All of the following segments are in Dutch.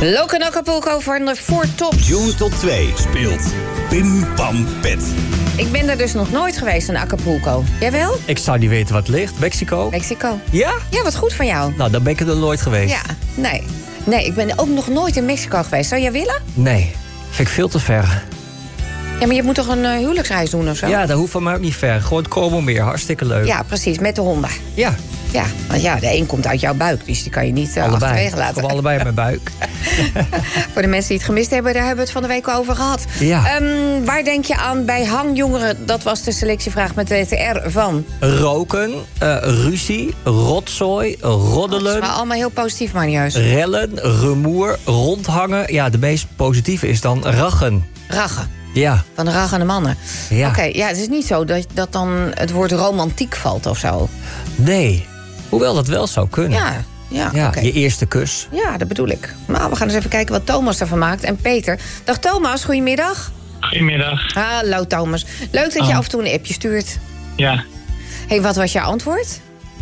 Loco en Acapulco van de Four Tops. June tot 2 speelt Pim Pam Pet. Ik ben daar dus nog nooit geweest in Acapulco. Jij wel? Ik zou niet weten wat ligt. Mexico? Mexico. Ja? Ja, wat goed van jou. Nou, dan ben ik er nog nooit geweest. Ja, nee. Nee, ik ben ook nog nooit in Mexico geweest. Zou jij willen? Nee, vind ik veel te ver. Ja, maar je moet toch een huwelijksreis doen of zo? Ja, dat hoeft van mij ook niet ver. Gewoon het Komomeer, hartstikke leuk. Ja, precies, met de honden. Ja. Ja, want ja, de een komt uit jouw buik, dus die kan je niet Allebei. achterwege laten. Gewoon allebei in mijn buik. Voor de mensen die het gemist hebben, daar hebben we het van de week over gehad. Ja. Waar denk je aan bij hangjongeren? Dat was de selectievraag met de TR van. Roken, ruzie, rotzooi, roddelen. Dat is wel allemaal heel positief, manieus. Rellen, rumoer, rondhangen. Ja, de meest positieve is dan rachen. Rachen. Ja. Van de rachende mannen. Ja. Oké, ja, het is niet zo dat dan het woord romantiek valt of zo. Nee. Hoewel dat wel zou kunnen. Ja, oké. Je eerste kus. Ja, dat bedoel ik. Nou, we gaan eens even kijken wat Thomas ervan maakt. En Peter. Dag Thomas, goedemiddag. Goedemiddag. Hallo Thomas. Leuk dat je af en toe een appje stuurt. Ja. Hey, wat was jouw antwoord?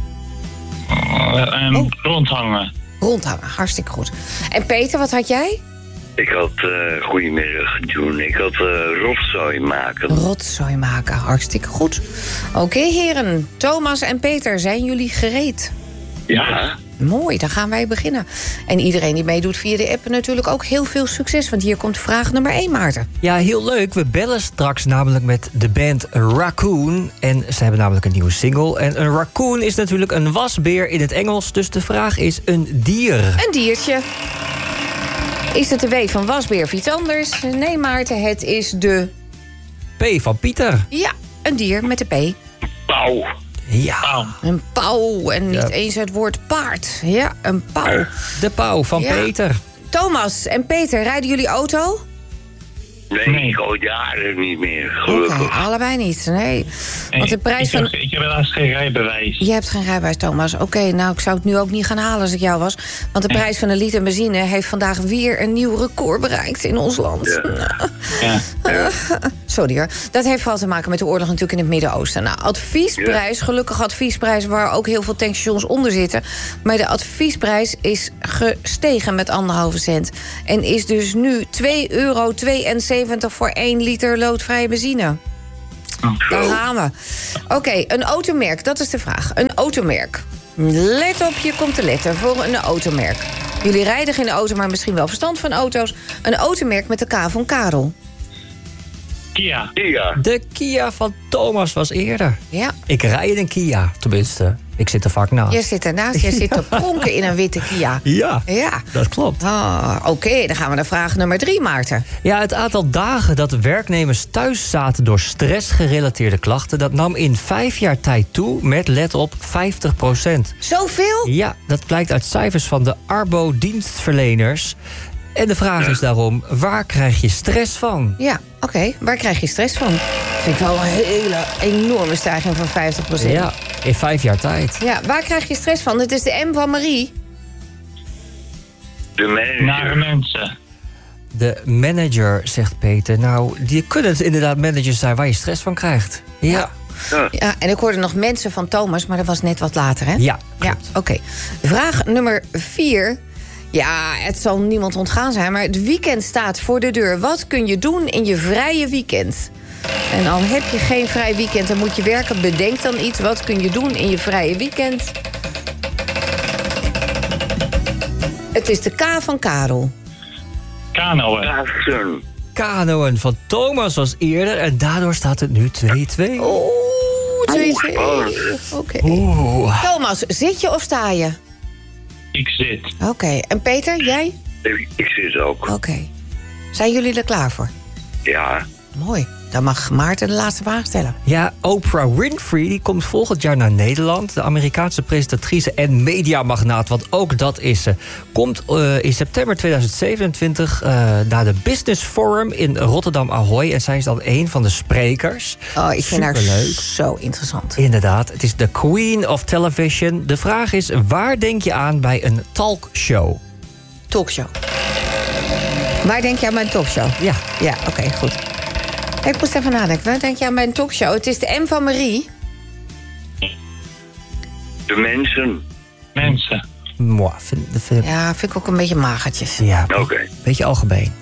Rondhangen. Rondhangen, hartstikke goed. En Peter, wat had jij? Ik had, goedemiddag June, ik had rotzooi maken. Rotzooi maken, hartstikke goed. Oké, heren. Thomas en Peter, zijn jullie gereed? Ja. Mooi, dan gaan wij beginnen. En iedereen die meedoet via de app natuurlijk ook heel veel succes. Want hier komt vraag nummer 1, Maarten. Ja, heel leuk. We bellen straks namelijk met de band Raccoon. En ze hebben namelijk een nieuwe single. En een raccoon is natuurlijk een wasbeer in het Engels. Dus de vraag is een dier. Een diertje. Is het de W van wasbeer of iets anders? Nee, Maarten, het is de... P van Pieter. Ja, een dier met de P. Pauw. Ja. Een pauw en niet eens het woord paard. Ja, een pauw. De pauw van Ja. Peter. Thomas en Peter, rijden jullie auto? Nee, ik al jaren niet meer, gelukkig. Oké, allebei niet. Nee. Want de prijs van... Ik heb helaas geen rijbewijs. Je hebt geen rijbewijs, Thomas. Oké, nou, ik zou het nu ook niet gaan halen als ik jou was. Want de prijs van een liter benzine heeft vandaag weer een nieuw record bereikt in ons land. Ja. Sorry hoor. Dat heeft vooral te maken met de oorlog natuurlijk in het Midden-Oosten. Nou, adviesprijs, gelukkig adviesprijs waar ook heel veel tankstations onder zitten. Maar de adviesprijs is gestegen met 1,5 cent. En is dus nu €2,72 voor 1 liter loodvrije benzine. Daar gaan we. Oké, een automerk, dat is de vraag. Een automerk. Let op, je komt te letten voor een automerk. Jullie rijden geen auto, maar misschien wel verstand van auto's. Een automerk met de K van Karel. Kia. Ja. De Kia van Thomas was eerder. Ja, Ik rij in een Kia, tenminste. Ik zit er vaak naast. je zit ernaast, je zit te pronken in een witte Kia. Ja, Ja. dat klopt. Oké, dan gaan we naar vraag nummer 3, Maarten. Ja, het aantal dagen dat werknemers thuis zaten door stressgerelateerde klachten... dat nam in 5 jaar tijd toe met, let op, 50%. Zoveel? Ja, dat blijkt uit cijfers van de Arbo-dienstverleners. En de vraag is daarom, waar krijg je stress van? Ja, oké. Waar krijg je stress van? Vind ik wel een hele enorme stijging van 50%. Ja, in 5 jaar tijd. Ja, waar krijg je stress van? Het is de M van Marie. De manager. Nare mensen. De manager, zegt Peter. Nou, die kunnen het inderdaad managers zijn waar je stress van krijgt. Ja. Ja, en ik hoorde nog mensen van Thomas, maar dat was net wat later, hè? Ja, Ja, oké. Vraag nummer 4. Ja, het zal niemand ontgaan zijn, maar het weekend staat voor de deur. Wat kun je doen in je vrije weekend? En al heb je geen vrij weekend, dan moet je werken. Bedenk dan iets. Wat kun je doen in je vrije weekend? Het is de K van Karel. Kanoën. Kaatsen. Kanoën van Thomas was eerder en daardoor staat het nu 2-2. Oeh, 2-2. spannend. Oké. Oeh. Thomas, zit je of sta je? Ik zit. Oké. En Peter, jij? Ik zit ook. Oké. Zijn jullie er klaar voor? Ja. Mooi. Dan mag Maarten de laatste vraag stellen. Ja, Oprah Winfrey die komt volgend jaar naar Nederland. De Amerikaanse presentatrice en mediamagnaat, want ook dat is ze. Komt in september 2027 naar de Business Forum in Rotterdam Ahoy. En zij is dan een van de sprekers. Oh, ik vind haar Superleuk. zo interessant. Inderdaad, het is de Queen of Television. De vraag is, waar denk je aan bij een talkshow? Talkshow. Waar denk je aan bij een talkshow? Ja. Ja, oké, goed. Ik moest even nadenken. Waar denk je aan bij een talkshow? Het is de M van Marie. De mensen. Mensen. Moi, vind ik... Ja, vind ik ook een beetje magertjes. Ja, Oké. beetje algemeen.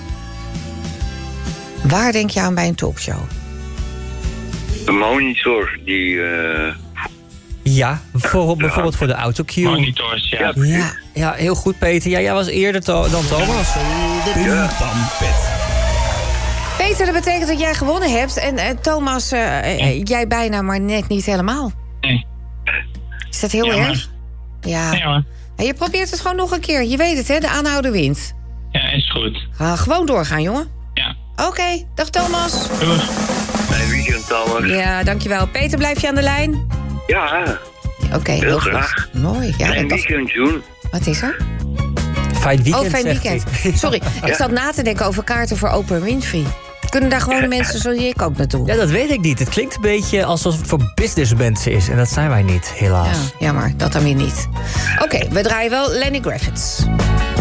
Waar denk je aan bij een talkshow? Een monitor die... Ja, bijvoorbeeld voor de autocue. Monitors, ja. Ja, heel goed, Peter. Ja, jij was eerder dan Thomas. Pim, pam, pet. Peter, dat betekent dat jij gewonnen hebt. En Thomas, jij bijna, maar net niet helemaal. Nee. Is dat heel Jammer. erg? Ja. Nee hoor. En je probeert het gewoon nog een keer. Je weet het, hè? De aanhouder wint. Ja, is goed. Gewoon doorgaan, jongen. Ja. Oké, dag Thomas. Doei. Mijn weekend, Thomas. Ja, dankjewel. Peter, blijf je aan de lijn? Ja, Oké, heel heel goed. graag. Mooi. Ja, Mijn dat dacht... weekend, June. Wat is er? Fijn weekend, Oh, fijn zegt weekend. hij. Sorry, ik zat na te denken over kaarten voor Oprah Winfrey. Kunnen daar gewoon mensen zoals ik ook naartoe? Ja, dat weet ik niet. Het klinkt een beetje alsof het voor businessmensen is. En dat zijn wij niet, helaas. Ja, jammer, dat dan weer niet. Oké, we draaien wel Lenny Kravitz.